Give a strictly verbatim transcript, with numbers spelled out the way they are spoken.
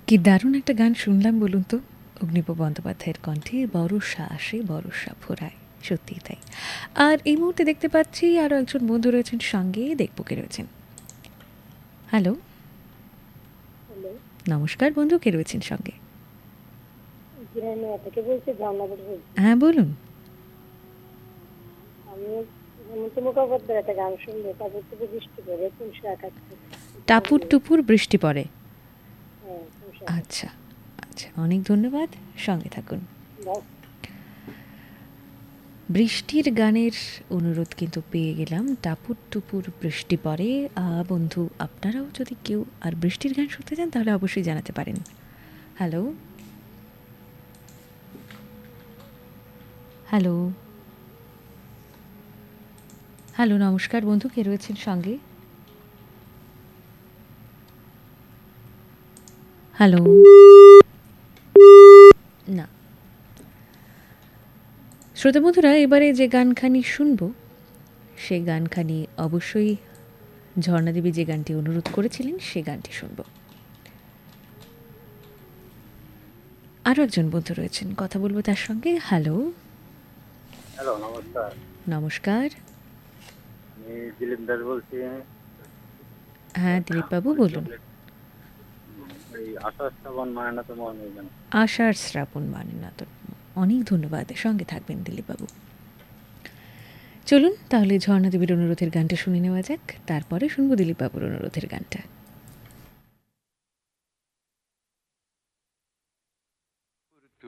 কি দারুণ একটা গান শুনলাম বলুন তো, অগ্নিপ বন্দ্যোপাধ্যায়ের কণ্ঠে। বরষা আসে বরষা ফোরায়, সত্যিই তাই। আর এই মুহূর্তে দেখতে পাচ্ছি আরও একজন বন্ধু রয়েছেন সঙ্গে, দেখবো কে রয়েছেন। হ্যালো, হ্যালো, নমস্কার বন্ধু, কে রয়েছেন সঙ্গে? জিরানিয়া থেকে বলছি, ঝর্ণাপুর বলছি। হ্যাঁ বলুন। আমি হেমন্ত মুখোপাধ্যায়ের একটা গান শুনবো, তারপর থেকে বৃষ্টি পড়ে তিনশো একাত্তর। টাপুর টুপুর বৃষ্টি পড়ে। হ্যাঁ, তিনশো একাত্তর। আচ্ছা আচ্ছা, অনেক ধন্যবাদ, সঙ্গে থাকুন। বাস। বৃষ্টির গানের অনুরোধ কিন্তু পেয়ে গেলাম। টাপুর টুপুর বৃষ্টি পড়ে। আহ, বন্ধু আপনারাও যদি কেউ আর বৃষ্টির গান শুনতে চান তাহলে অবশ্যই জানাতে পারেন। হ্যালো হ্যালো হ্যালো, নমস্কার বন্ধু, কে রয়েছেন সঙ্গে? হ্যালো, না। শ্রোতা বন্ধুরা, এবারে যে গানখানি শুনবো সেই গানখানি অবশ্যই ঝর্ণাদেবী যে গানটি অনুরোধ করেছিলেন সে গানটি শুনবো। আরও একজন বন্ধু রয়েছেন, কথা বলবো তার সঙ্গে। হ্যালো, হ্যালো, নমস্কার। নমস্কার। আমি দিলীপ দাস বলছি। হ্যাঁ দিলীপবাবু বলুন। এই আষাঢ় শ্রাবণ মানে না তো মনে হয় যেন। আষাঢ় শ্রাবণ মানে না তো। অনেক ধন্যবাদ, সঙ্গে থাকবেন দিলীপবাবু। চলুন তাহলে ঝর্ণাদেবীর অনুরোধের গানটা শুনে নেওয়া যাক, তারপরে শুনবো দিলীপবাবুর অনুরোধের গানটা।